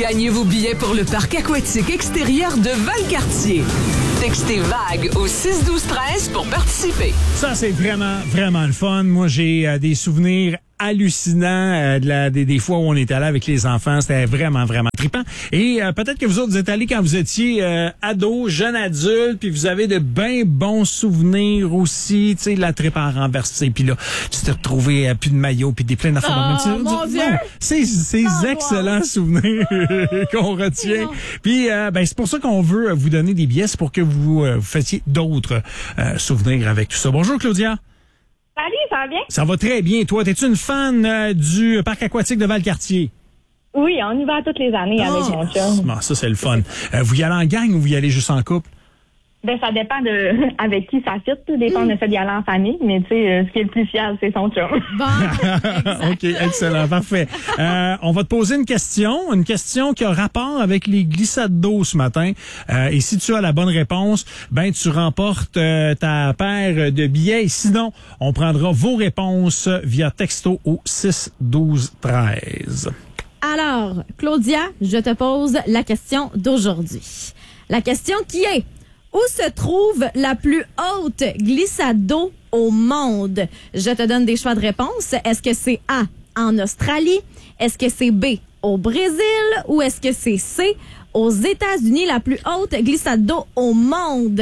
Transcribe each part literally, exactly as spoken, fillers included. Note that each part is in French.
Gagnez vos billets pour le parc aquatique extérieur de Valcartier. Textez VAGUE au six douze treize pour participer. Ça, c'est vraiment, vraiment le fun. Moi, j'ai euh, des souvenirs hallucinants euh, de la, des, des fois où on était allé avec les enfants. C'était vraiment, vraiment trippant. Et euh, peut-être que vous autres, vous êtes allés quand vous étiez euh, ado, jeune adulte, puis vous avez de bien bons souvenirs aussi. Tu sais, la tripe en renversée, puis là, tu t'es retrouvé euh, plus de maillot, puis des plein d'affaires. Oh, mon Dieu! Non, c'est ces Oh, excellents wow. souvenirs qu'on retient. Puis euh, ben c'est pour ça qu'on veut vous donner des billets, c'est pour que vous, euh, vous fassiez d'autres euh, souvenirs avec tout ça. Bonjour Claudia. Salut, ça va bien? Ça va très bien. Toi, t'es-tu une fan euh, du parc aquatique de Valcartier? Oui, on y va toutes les années Ah, avec mon chum. bon, ça, c'est le fun. Euh, vous y allez en gang ou vous y allez juste en couple? Ben, ça dépend de avec qui ça fit. Des fois, on essaie d'y aller en famille, mais tu sais, euh, ce qui est le plus fiable, c'est son chum. Bon, OK, excellent, parfait. Euh, on va te poser une question, une question qui a rapport avec les glissades d'eau ce matin. Euh, et si tu as la bonne réponse, ben tu remportes euh, ta paire de billets. Et sinon, on prendra vos réponses via texto au six douze treize. alors, Claudia, je te pose la question d'aujourd'hui. La question qui est, où se trouve la plus haute glissade d'eau au monde? Je te donne des choix de réponse. Est-ce que c'est A, en Australie? Est-ce que c'est B, au Brésil? Ou est-ce que c'est C, aux États-Unis, la plus haute glissade d'eau au monde?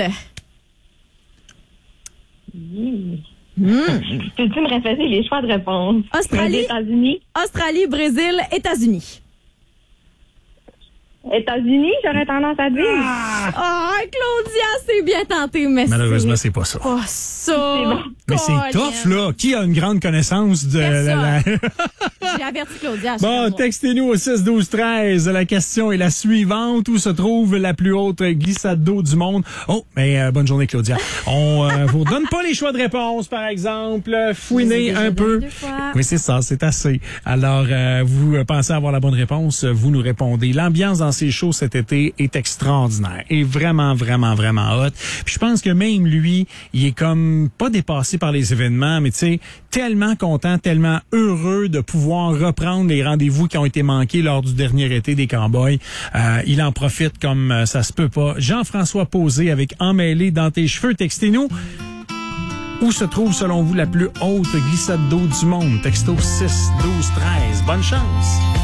Mmh. Hmm. Peux-tu me répéter les choix de réponse? Australie. Les États-Unis. Australie, Brésil, États-Unis. États-Unis, j'aurais tendance à dire. Ah, Claudia, c'est bien tenté, mais Malheureusement, c'est pas ça. Oh, ça. Mais c'est tough, là. Qui a une grande connaissance de la... la... J'ai averti Claudia. Bon, textez-nous au six douze treize. La question est la suivante. Où se trouve la plus haute glissade d'eau du monde? Oh, mais euh, bonne journée, Claudia. On euh, vous donne pas les choix de réponse, par exemple. Fouinez un peu. Oui, c'est ça, c'est assez. Alors, euh, vous pensez avoir la bonne réponse, vous nous répondez. L'ambiance dans ces shows cet été est extraordinaire. Et vraiment, vraiment, vraiment hot. Puis je pense que même lui, il est comme pas dépassé par les événements, mais tu sais, tellement content, tellement heureux de pouvoir reprendre les rendez-vous qui ont été manqués lors du dernier été des Cowboys. Euh, il en profite comme euh, ça se peut pas. Jean-François Posé avec Emmêlé dans tes cheveux. Textez-nous. Où se trouve, selon vous, la plus haute glissade d'eau du monde? Texto six douze treize. Bonne chance!